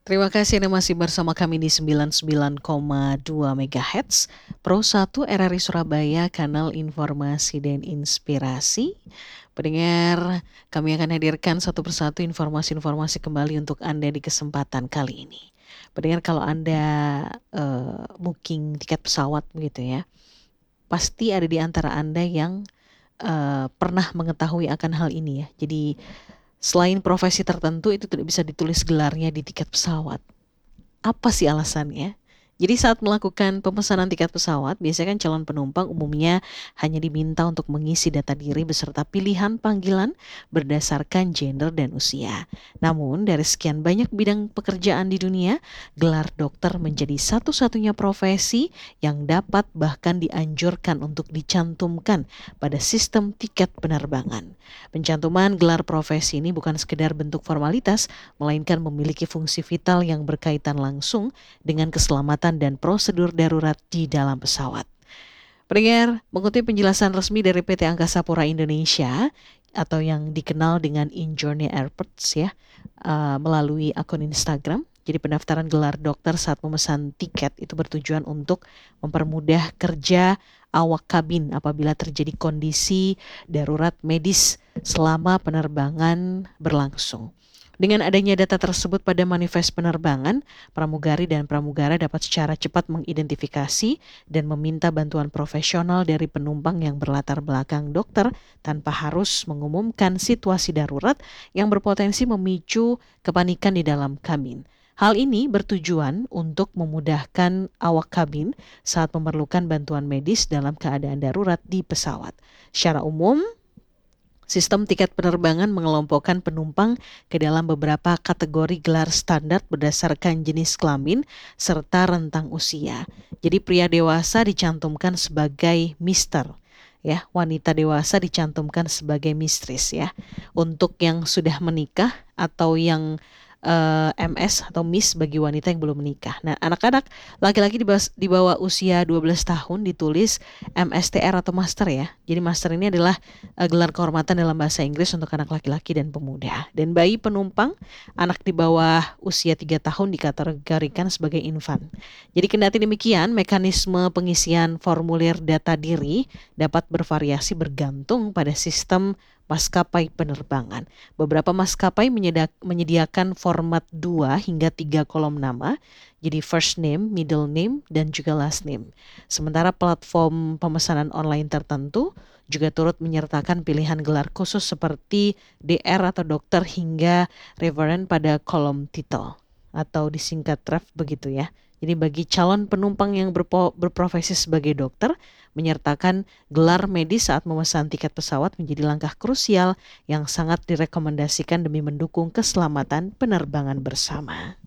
Terima kasih Anda masih bersama kami di 99,2 MHz Pro 1 RRI Surabaya, kanal informasi dan inspirasi. Pendengar, kami akan hadirkan satu persatu informasi-informasi kembali untuk Anda di kesempatan kali ini. Pendengar, kalau Anda booking tiket pesawat begitu ya, pasti ada di antara Anda yang pernah mengetahui akan hal ini ya. Jadi selain profesi tertentu itu tidak bisa ditulis gelarnya di tiket pesawat. Apa sih alasannya? Jadi saat melakukan pemesanan tiket pesawat, biasanya kan calon penumpang umumnya hanya diminta untuk mengisi data diri beserta pilihan panggilan berdasarkan gender dan usia. Namun, dari sekian banyak bidang pekerjaan di dunia, gelar dokter menjadi satu-satunya profesi yang dapat bahkan dianjurkan untuk dicantumkan pada sistem tiket penerbangan. Pencantuman gelar profesi ini bukan sekedar bentuk formalitas, melainkan memiliki fungsi vital yang berkaitan langsung dengan keselamatan dan prosedur darurat di dalam pesawat. Pendengar, mengutip penjelasan resmi dari PT Angkasa Pura Indonesia atau yang dikenal dengan InJourney Airports ya, melalui akun Instagram. Jadi pendaftaran gelar dokter saat memesan tiket itu bertujuan untuk mempermudah kerja awak kabin apabila terjadi kondisi darurat medis selama penerbangan berlangsung. Dengan adanya data tersebut pada manifest penerbangan, pramugari dan pramugara dapat secara cepat mengidentifikasi dan meminta bantuan profesional dari penumpang yang berlatar belakang dokter tanpa harus mengumumkan situasi darurat yang berpotensi memicu kepanikan di dalam kabin. Hal ini bertujuan untuk memudahkan awak kabin saat memerlukan bantuan medis dalam keadaan darurat di pesawat. Secara umum, sistem tiket penerbangan mengelompokkan penumpang ke dalam beberapa kategori gelar standar berdasarkan jenis kelamin serta rentang usia. Jadi pria dewasa dicantumkan sebagai Mister, ya, wanita dewasa dicantumkan sebagai Mistress ya. Untuk yang sudah menikah atau yang MS atau Miss bagi wanita yang belum menikah. Nah, anak-anak laki-laki di bawah usia 12 tahun ditulis MSTR atau Master ya. Jadi Master ini adalah gelar kehormatan dalam bahasa Inggris untuk anak laki-laki dan pemuda. Dan bayi penumpang anak di bawah usia 3 tahun dikategorikan sebagai infant. Jadi kendati demikian, mekanisme pengisian formulir data diri dapat bervariasi bergantung pada sistem maskapai penerbangan. Beberapa maskapai menyediakan format 2 hingga 3 kolom nama, jadi first name, middle name, dan juga last name. Sementara platform pemesanan online tertentu juga turut menyertakan pilihan gelar khusus seperti DR atau dokter hingga reverend pada kolom title atau disingkat REF begitu ya. Jadi bagi calon penumpang yang berprofesi sebagai dokter, menyertakan gelar medis saat memesan tiket pesawat menjadi langkah krusial yang sangat direkomendasikan demi mendukung keselamatan penerbangan bersama.